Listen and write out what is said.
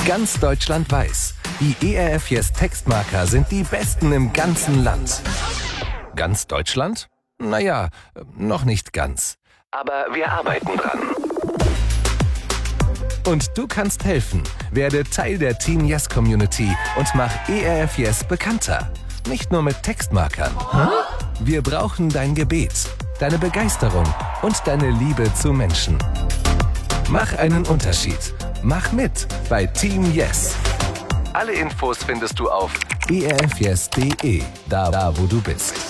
Ganz Deutschland weiß, die ERF Yes Textmarker sind die besten im ganzen Land. Ganz Deutschland? Naja, noch nicht ganz. Aber wir arbeiten dran. Und du kannst helfen. Werde Teil der Team Yes Community und mach ERF Yes bekannter. Nicht nur mit Textmarkern. Wir brauchen dein Gebet, deine Begeisterung und deine Liebe zu Menschen. Mach einen Unterschied. Mach mit bei Team Yes. Alle Infos findest du auf erfyes.de, da wo du bist.